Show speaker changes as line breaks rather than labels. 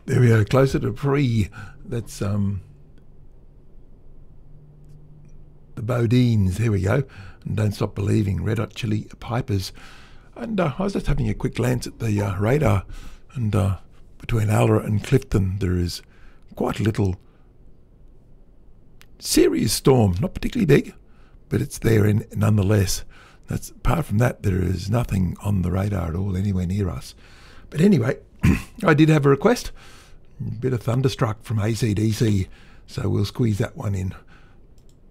There we go, closer to pre. That's the Bodines. Here we go. And Don't Stop Believing, Red Hot Chili Pipers. And I was just having a quick glance at the radar, and between Aldera and Clifton there is quite a little serious storm. Not particularly big, but it's there nonetheless. Apart from that, there is nothing on the radar at all anywhere near us. But anyway, I did have a request. A bit of Thunderstruck from AC/DC, so we'll squeeze that one in.